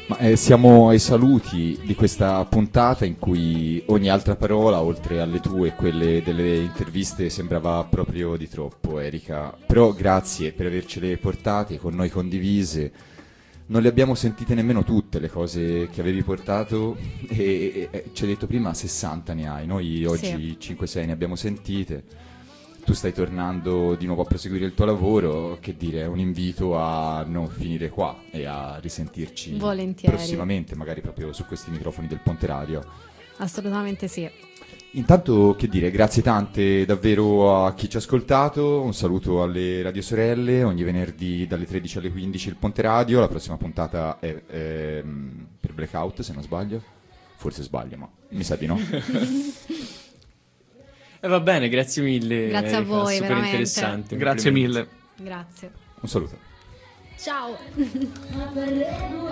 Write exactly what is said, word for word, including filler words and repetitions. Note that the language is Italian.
Ma eh, siamo ai saluti di questa puntata in cui ogni altra parola, oltre alle tue e quelle delle interviste, sembrava proprio di troppo, Erika. Però grazie per avercele portate, con noi condivise. Non le abbiamo sentite nemmeno tutte le cose che avevi portato e, e, e ci hai detto prima sessanta ne hai, noi oggi Sì. cinque sei ne abbiamo sentite. Tu stai tornando di nuovo a proseguire il tuo lavoro, che dire, è un invito a non finire qua e a risentirci Volentieri. prossimamente, magari proprio su questi microfoni del Ponte Radio. Assolutamente sì. Intanto, che dire, grazie tante davvero a chi ci ha ascoltato, un saluto alle radiosorelle, ogni venerdì dalle tredici alle quindici il Ponte Radio, la prossima puntata è, è per Blackout, se non sbaglio, forse sbaglio, ma mi sa di no. E eh, va bene, grazie mille. Grazie a Erika, voi, super veramente. interessante. Grazie complimenti. mille. Grazie. Un saluto. Ciao.